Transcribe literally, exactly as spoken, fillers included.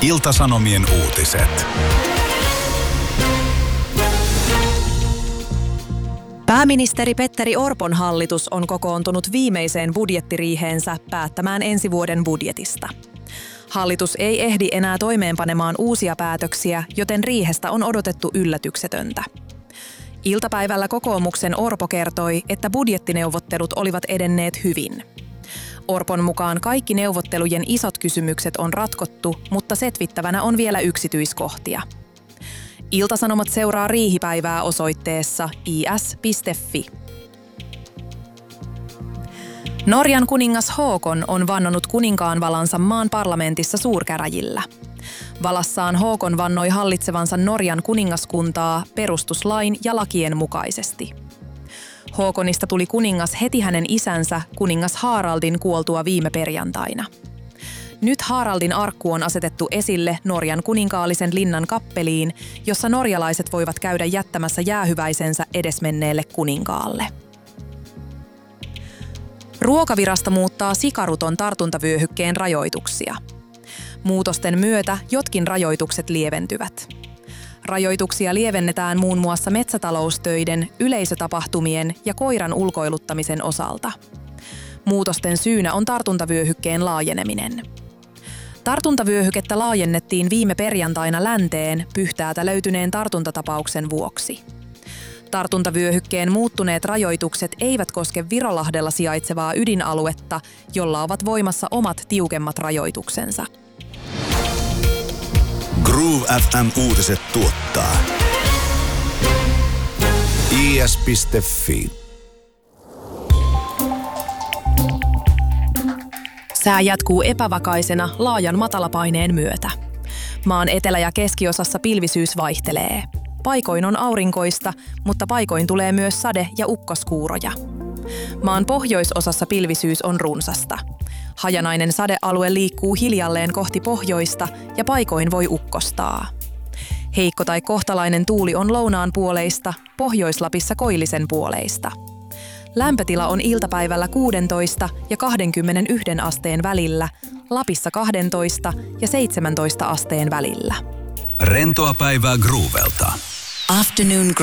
Ilta-Sanomien uutiset. Pääministeri Petteri Orpon hallitus on kokoontunut viimeiseen budjettiriiheensä päättämään ensi vuoden budjetista. Hallitus ei ehdi enää toimeenpanemaan uusia päätöksiä, joten riihestä on odotettu yllätyksetöntä. Iltapäivällä kokoomuksen Orpo kertoi, että budjettineuvottelut olivat edenneet hyvin. Orpon mukaan kaikki neuvottelujen isot kysymykset on ratkottu, mutta setvittävänä on vielä yksityiskohtia. Ilta-Sanomat seuraa riihipäivää osoitteessa i s piste f i. Norjan kuningas Håkon on vannonut kuninkaanvalansa maan parlamentissa suurkäräjillä. Valassaan Håkon vannoi hallitsevansa Norjan kuningaskuntaa perustuslain ja lakien mukaisesti. Håkonista tuli kuningas heti hänen isänsä, kuningas Haraldin kuoltua viime perjantaina. Nyt Haraldin arkku on asetettu esille Norjan kuninkaallisen linnan kappeliin, jossa norjalaiset voivat käydä jättämässä jäähyväisensä edesmenneelle kuninkaalle. Ruokavirasto muuttaa sikaruton tartuntavyöhykkeen rajoituksia. Muutosten myötä jotkin rajoitukset lieventyvät. Rajoituksia lievennetään muun muassa metsätaloustöiden, yleisötapahtumien ja koiran ulkoiluttamisen osalta. Muutosten syynä on tartuntavyöhykkeen laajeneminen. Tartuntavyöhykettä laajennettiin viime perjantaina länteen Pyhtäätä löytyneen tartuntatapauksen vuoksi. Tartuntavyöhykkeen muuttuneet rajoitukset eivät koske Virolahdella sijaitsevaa ydinaluetta, jolla ovat voimassa omat tiukemmat rajoituksensa. Groove F M-uutiset tuottaa i s piste f i. Sää jatkuu epävakaisena laajan matalapaineen myötä. Maan etelä- ja keskiosassa pilvisyys vaihtelee. Paikoin on aurinkoista, mutta paikoin tulee myös sade- ja ukkoskuuroja. Maan pohjoisosassa pilvisyys on runsasta. Hajanainen sadealue liikkuu hiljalleen kohti pohjoista ja paikoin voi ukkostaa. Heikko tai kohtalainen tuuli on lounaan puoleista, Pohjois-Lapissa koillisen puoleista. Lämpötila on iltapäivällä kuusitoista ja kaksikymmentäyksi asteen välillä, Lapissa kaksitoista ja seitsemäntoista asteen välillä. Rentoa päivää Groovelta. Afternoon